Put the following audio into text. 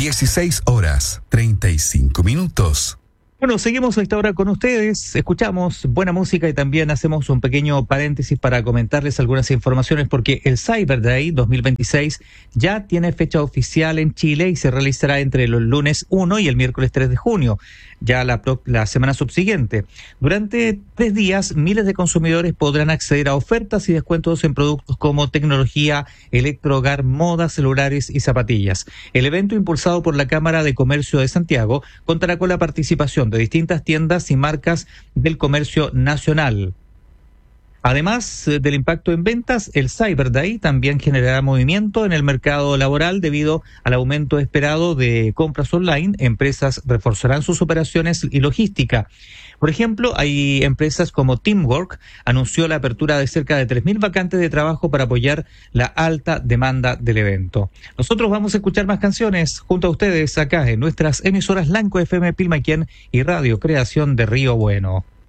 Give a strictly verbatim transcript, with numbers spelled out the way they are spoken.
dieciséis horas, treinta y cinco minutos. Bueno, seguimos a esta hora con ustedes, escuchamos buena música y también hacemos un pequeño paréntesis para comentarles algunas informaciones porque el Cyber Day dos mil veintiséis ya tiene fecha oficial en Chile y se realizará entre los lunes uno y el miércoles tres de junio, ya la, la semana subsiguiente. Durante tres días, miles de consumidores podrán acceder a ofertas y descuentos en productos como tecnología, electrohogar, moda, celulares y zapatillas. El evento, impulsado por la Cámara de Comercio de Santiago, contará con la participación de distintas tiendas y marcas del comercio nacional. Además del impacto en ventas, el Cyber Day también generará movimiento en el mercado laboral debido al aumento esperado de compras online. Empresas reforzarán sus operaciones y logística. Por ejemplo, hay empresas como Teamwork anunció la apertura de cerca de tres mil vacantes de trabajo para apoyar la alta demanda del evento. Nosotros vamos a escuchar más canciones junto a ustedes acá en nuestras emisoras Lanco F M Pilmaiquén y Radio Creación de Río Bueno.